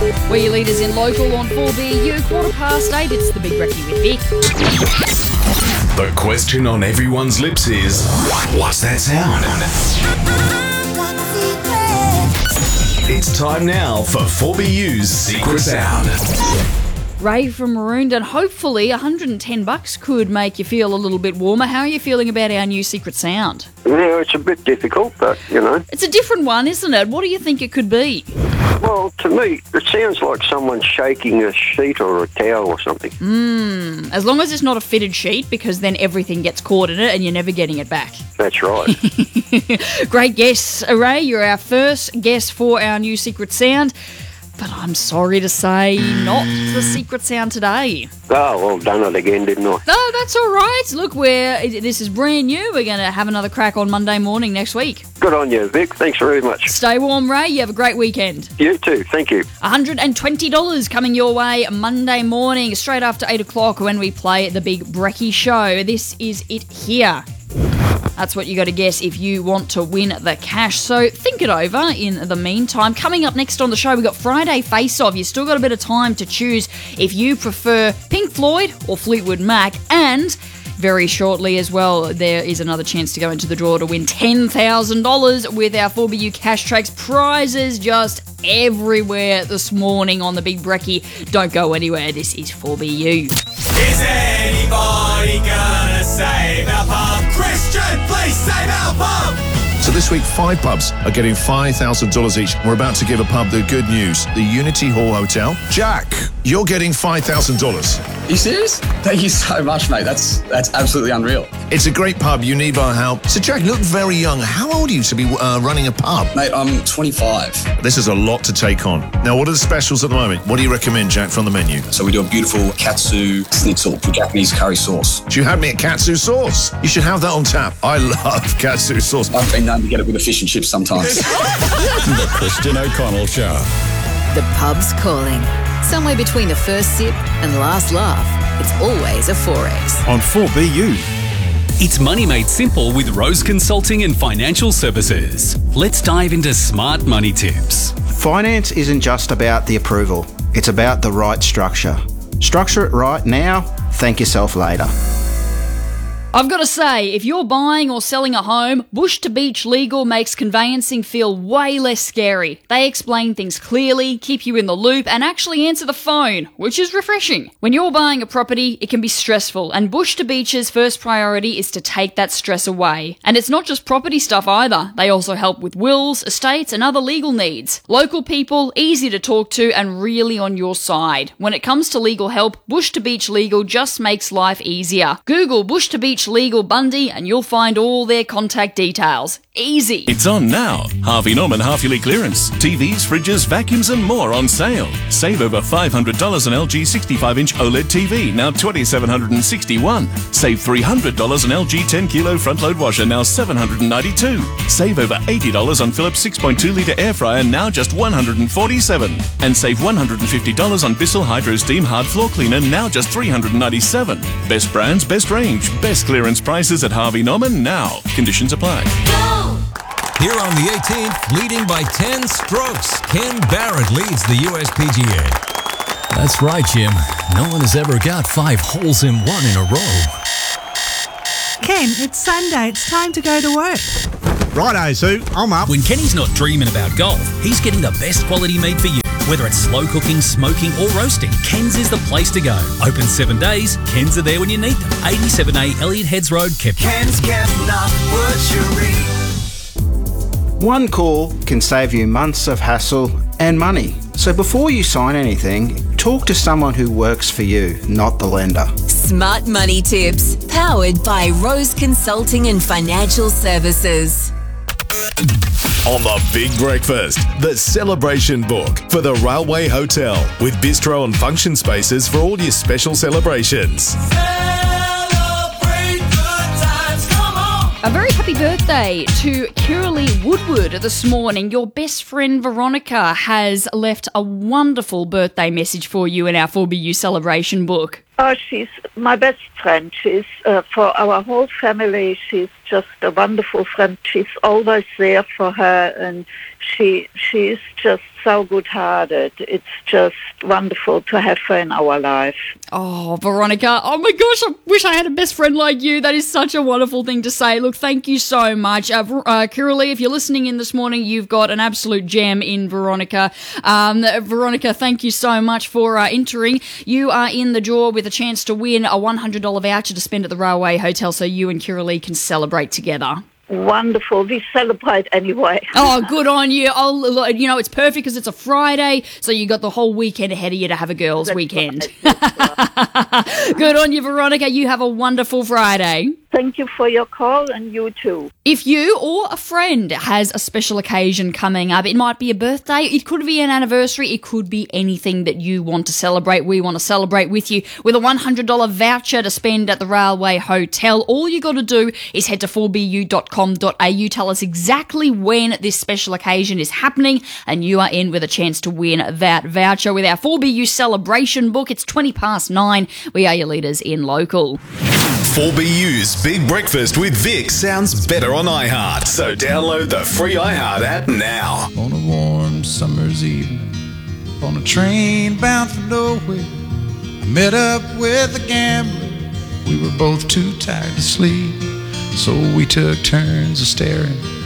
We're your leaders in local on 4BU, 8:15. It's the Big Brekkie with Vic. The question on everyone's lips is, what's that sound? It's time now for 4BU's Secret Sound. Ray from Marooned, and hopefully $110 could make you feel a little bit warmer. How are you feeling about our new secret sound? Yeah, it's a bit difficult, but, you know. It's a different one, isn't it? What do you think it could be? Well, to me, it sounds like someone shaking a sheet or a towel or something. As long as it's not a fitted sheet, because then everything gets caught in it and you're never getting it back. That's right. Great guess, Ray. You're our first guess for our new secret sound. But I'm sorry to say, not the secret sound today. Oh, well, done it again, didn't I? No, that's all right. Look, this is brand new. We're going to have another crack on Monday morning next week. Good on you, Vic. Thanks very much. Stay warm, Ray. You have a great weekend. You too. Thank you. $120 coming your way Monday morning, straight after 8 o'clock when we play the Big Brekkie Show. This is it here. That's what you got to guess if you want to win the cash. So think it over in the meantime. Coming up next on the show, we've got Friday Face Off. You've still got a bit of time to choose if you prefer Pink Floyd or Fleetwood Mac. And very shortly as well, there is another chance to go into the draw to win $10,000 with our 4BU Cash Tracks. Prizes just everywhere this morning on the Big Brekkie. Don't go anywhere. This is 4BU. Is anybody gonna save our pub? Christian, please save our pub! So this week, 5 pubs are getting $5,000 each. We're about to give a pub the good news. The Unity Hall Hotel. Jack, you're getting $5,000. Are you serious? Thank you so much, mate. That's absolutely unreal. It's a great pub. You need our help. So, Jack, you look very young. How old are you to be running a pub? Mate, I'm 25. This is a lot to take on. Now, what are the specials at the moment? What do you recommend, Jack, from the menu? So we do a beautiful katsu schnitzel with Japanese curry sauce. You had me at katsu sauce. You should have that on tap. I love katsu sauce. I've been known to get it with a fish and chips sometimes. The Christian O'Connell Show. The pub's calling. Somewhere between the first sip and last laugh, it's always a 4X. On 4BU. It's money made simple with Rose Consulting and Financial Services. Let's dive into smart money tips. Finance isn't just about the approval. It's about the right structure. Structure it right now, thank yourself later. I've got to say, if you're buying or selling a home, Bush to Beach Legal makes conveyancing feel way less scary. They explain things clearly, keep you in the loop, and actually answer the phone, which is refreshing. When you're buying a property, it can be stressful, and Bush to Beach's first priority is to take that stress away. And it's not just property stuff either. They also help with wills, estates, and other legal needs. Local people, easy to talk to, and really on your side. When it comes to legal help, Bush to Beach Legal just makes life easier. Google Bush to Beach Legal Bundy and you'll find all their contact details. Easy. It's on now. Harvey Norman half-yearly clearance. TVs, fridges, vacuums and more on sale. Save over $500 on LG 65-inch OLED TV, now $2,761. Save $300 on LG 10 kilo front-load washer, now $792. Save over $80 on Philips 6.2-litre air fryer, now just $147. And save $150 on Bissell Hydro Steam hard floor cleaner, now just $397. Best brands, best range, best clearance prices at Harvey Norman now. Conditions apply. Here on the 18th, leading by 10 strokes, Ken Barrett leads the USPGA. That's right, Jim. No one has ever got 5 holes in one in a row. Ken, it's Sunday. It's time to go to work. Righto, Sue. I'm up. When Kenny's not dreaming about golf, he's getting the best quality meat for you. Whether it's slow cooking, smoking or roasting, Ken's is the place to go. Open 7 days, Ken's are there when you need them. 87A Elliot Heads Road, Kepner. Ken's Kepner Butchery. One call can save you months of hassle and money. So before you sign anything, talk to someone who works for you, not the lender. Smart money tips, powered by Rose Consulting and Financial Services. On the Big Breakfast, the celebration book for the Railway Hotel with bistro and function spaces for all your special celebrations. A very happy birthday to Kiralee Woodward this morning. Your best friend Veronica has left a wonderful birthday message for you in our 4BU celebration book. Oh, she's my best friend. She's, for our whole family, she's just a wonderful friend. She's always there for her, and she is just so good-hearted. It's just wonderful to have her in our life. Oh, Veronica. Oh, my gosh. I wish I had a best friend like you. That is such a wonderful thing to say. Look, thank you so much. Kiralee, if you're listening in this morning, you've got an absolute gem in Veronica. Veronica, thank you so much for entering. You are in the draw with a chance to win a $100 voucher to spend at the Railway Hotel so you and Kiralee can celebrate together. Wonderful. We celebrate anyway. Oh, good on you. It's perfect because it's a Friday, so you got the whole weekend ahead of you to have a girls' weekend. Right. Good on you, Veronica. You have a wonderful Friday. Thank you for your call, and you too. If you or a friend has a special occasion coming up, it might be a birthday, it could be an anniversary, it could be anything that you want to celebrate. We want to celebrate with you with a $100 voucher to spend at the Railway Hotel. All you got to do is head to 4bu.com.au, tell us exactly when this special occasion is happening, and you are in with a chance to win that voucher with our 4BU celebration book. It's 9:20. We are your leaders in local. 4BU's Big Breakfast with Vic sounds better on iHeart. So download the free iHeart app now. On a warm summer's evening, on a train bound for nowhere, I met up with a gambler. We were both too tired to sleep, so we took turns of staring